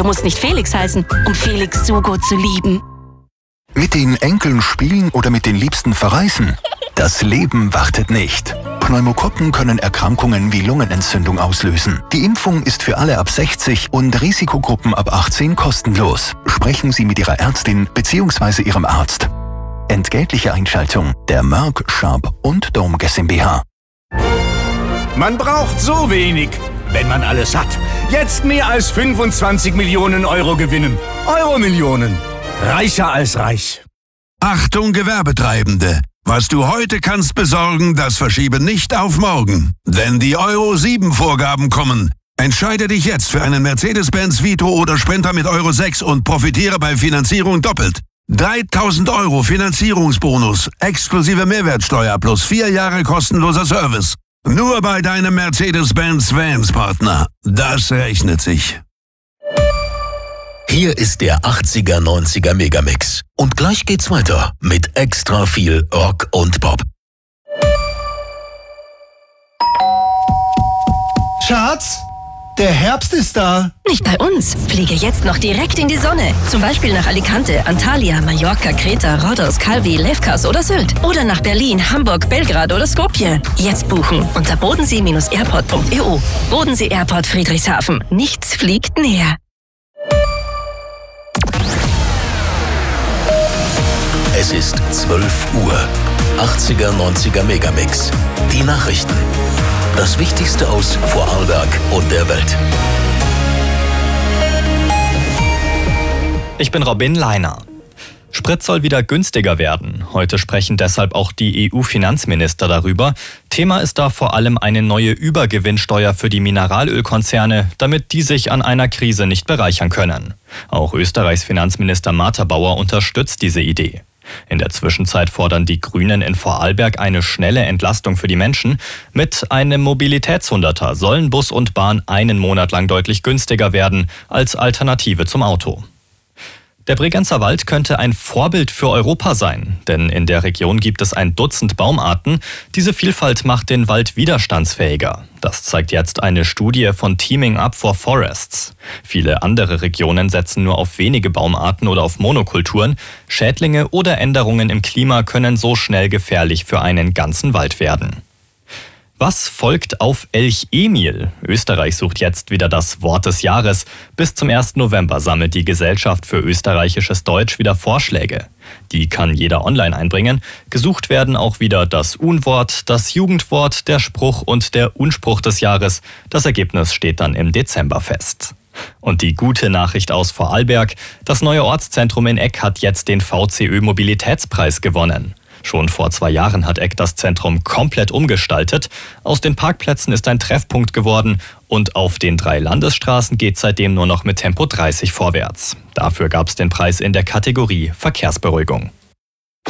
musst nicht Felix heißen, um Felix so gut zu lieben. Mit den Enkeln spielen oder mit den Liebsten verreisen? Das Leben wartet nicht. Pneumokokken können Erkrankungen wie Lungenentzündung auslösen. Die Impfung ist für alle ab 60 und Risikogruppen ab 18 kostenlos. Sprechen Sie mit Ihrer Ärztin bzw. Ihrem Arzt. Entgeltliche Einschaltung der Merck, Sharp und Dome GmbH. Man braucht so wenig, wenn man alles hat. Jetzt mehr als 25 Millionen Euro gewinnen. Euro-Millionen. Reicher als reich. Achtung Gewerbetreibende! Was du heute kannst besorgen, das verschiebe nicht auf morgen. Denn die Euro-7-Vorgaben kommen. Entscheide dich jetzt für einen Mercedes-Benz Vito oder Sprinter mit Euro 6 und profitiere bei Finanzierung doppelt. 3.000 Euro Finanzierungsbonus, exklusive Mehrwertsteuer plus 4 Jahre kostenloser Service. Nur bei deinem Mercedes-Benz Vans-Partner. Das rechnet sich. Hier ist der 80er-90er Megamix. Und gleich geht's weiter mit extra viel Rock und Pop. Schatz, der Herbst ist da. Nicht bei uns. Fliege jetzt noch direkt in die Sonne. Zum Beispiel nach Alicante, Antalya, Mallorca, Kreta, Rhodos, Calvi, Lefkas oder Sylt. Oder nach Berlin, Hamburg, Belgrad oder Skopje. Jetzt buchen unter bodensee-airport.eu. Bodensee Airport Friedrichshafen. Nichts fliegt näher. Es ist 12 Uhr. 80er-90er Megamix. Die Nachrichten. Das Wichtigste aus Vorarlberg und der Welt. Ich bin Robin Leiner. Sprit soll wieder günstiger werden. Heute sprechen deshalb auch die EU-Finanzminister darüber. Thema ist da vor allem eine neue Übergewinnsteuer für die Mineralölkonzerne, damit die sich an einer Krise nicht bereichern können. Auch Österreichs Finanzminister Martha Bauer unterstützt diese Idee. In der Zwischenzeit fordern die Grünen in Vorarlberg eine schnelle Entlastung für die Menschen. Mit einem Mobilitätshunderter sollen Bus und Bahn einen Monat lang deutlich günstiger werden als Alternative zum Auto. Der Bregenzer Wald könnte ein Vorbild für Europa sein, denn in der Region gibt es ein Dutzend Baumarten. Diese Vielfalt macht den Wald widerstandsfähiger. Das zeigt jetzt eine Studie von Teaming Up for Forests. Viele andere Regionen setzen nur auf wenige Baumarten oder auf Monokulturen. Schädlinge oder Änderungen im Klima können so schnell gefährlich für einen ganzen Wald werden. Was folgt auf Elch Emil? Österreich sucht jetzt wieder das Wort des Jahres. Bis zum 1. November sammelt die Gesellschaft für österreichisches Deutsch wieder Vorschläge. Die kann jeder online einbringen. Gesucht werden auch wieder das Unwort, das Jugendwort, der Spruch und der Unspruch des Jahres. Das Ergebnis steht dann im Dezember fest. Und die gute Nachricht aus Vorarlberg: Das neue Ortszentrum in Eck hat jetzt den VCÖ Mobilitätspreis gewonnen. Schon vor 2 Jahren hat Eck das Zentrum komplett umgestaltet. Aus den Parkplätzen ist ein Treffpunkt geworden und auf den 3 Landesstraßen geht seitdem nur noch mit Tempo 30 vorwärts. Dafür gab es den Preis in der Kategorie Verkehrsberuhigung.